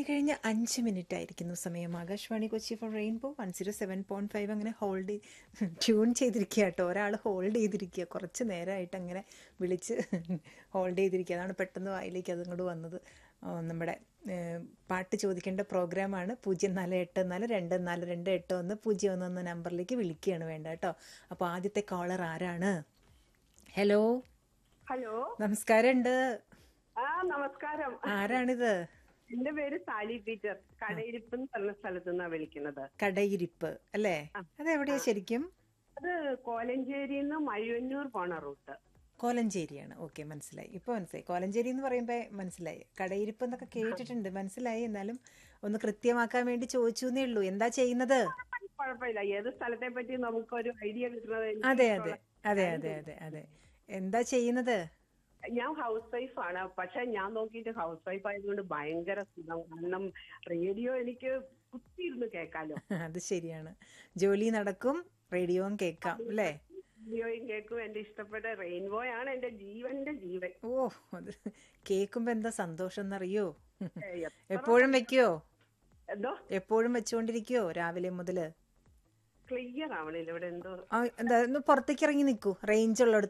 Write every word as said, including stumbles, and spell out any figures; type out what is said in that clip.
മണി കഴിഞ്ഞ് അഞ്ച് മിനിറ്റ് ആയിരിക്കുന്നു സമയം. Akashvani Kochi four rainbow one zero seven point five അങ്ങനെ ഹോൾഡ് ട്യൂൺ ചെയ്തിരിക്കുക കേട്ടോ. ഒരാൾ ഹോൾഡ് ചെയ്തിരിക്കുക, കുറച്ച് നേരമായിട്ട് അങ്ങനെ വിളിച്ച് ഹോൾഡ് ചെയ്തിരിക്കുക. അതാണ് പെട്ടെന്ന് വായിലേക്ക് അതുകൊണ്ട് വന്നത്. ആ, നമ്മുടെ ഏഹ്, പാട്ട് ചോദിക്കേണ്ട പ്രോഗ്രാമാണ്. പൂജ്യം നാല് എട്ട് നാല് രണ്ട് നാല് രണ്ട് എട്ട് ഒന്ന് പൂജ്യം ഒന്ന് എന്ന നമ്പറിലേക്ക് വിളിക്കുകയാണ് വേണ്ട കേട്ടോ. അപ്പോൾ ആദ്യത്തെ കോളർ ആരാണ്? Hello, hello. നമസ്കാരമുണ്ട്. ആ നമസ്കാരം. ആരാണിത്? എന്റെ പേര് സാലി ടീച്ചർ. കടയിരിപ്പ് എന്ന് പറഞ്ഞ സ്ഥലത്ത് നിന്നാ വിളിക്കുന്നത്. കടയിരിപ്പ് അല്ലേ? അതെവിടെയാ ശരിക്കും? അത് കോലഞ്ചേരിയിൽ നിന്ന് മഴുവന്നൂർ പോണ റൂട്ട്. കോലഞ്ചേരിയാണ്. ഓക്കെ, മനസ്സിലായി. ഇപ്പോൾ മനസ്സിലായി. കോലഞ്ചേരി എന്ന് പറയുമ്പോൾ മനസ്സിലായി. കടയിരിപ്പ് എന്നൊക്കെ കേട്ടിട്ടുണ്ട്, മനസ്സിലായി. എന്നാലും ഒന്ന് കൃത്യമാക്കാൻ വേണ്ടി ചോദിച്ചു എന്നേ ഉള്ളൂ. എന്താ ചെയ്യുന്നത്? കുഴപ്പമില്ല, ഏത് സ്ഥലത്തെ പറ്റി നമുക്കൊരു ഐഡിയ കിട്ടുന്നത് എനിക്ക് അതെ അതെ ഇഷ്ടമുള്ള അതെ കാര്യം അതെ തോന്നുന്നു. അതെ അതെ എന്താ ചെയ്യുന്നത്? ഞാൻ ഹൗസ് വൈഫ് ആണ്. പക്ഷെ ഞാൻ നോക്കിയിട്ട് ഹൗസ് വൈഫ് ആയതുകൊണ്ട് ഭയങ്കര സുഖം. കാരണം റേഡിയോ എനിക്ക് കുത്തിയിരുന്ന് കേൾക്കാലോ. അത് ശരിയാണ്. ജോലി നടക്കും, റേഡിയോയും കേൾക്കാം അല്ലേ? റേഡിയോയും കേൾക്കും. എന്റെ ഇഷ്ടപ്പെട്ട റെയിൻബോ ആണ് എന്റെ ജീവന്റെ ജീവൻ. ഓ, അത് കേൾക്കുമ്പോൾ എന്താ സന്തോഷം എന്നറിയോ? ഏയ്, എത്ര എപ്പോഴും വെക്കുവോ? എന്തോ എപ്പോഴും വെച്ചുകൊണ്ടിരിക്കുവോ രാവിലെ മുതല്? ക്ലിയർ ആവണില്ല ഇവിടെ എന്തോ. ആ, എന്താ ഒന്ന് പുറത്തേക്ക് ഇറങ്ങി നിൽക്കൂ, റേഞ്ച് ഉള്ളിടത്ത്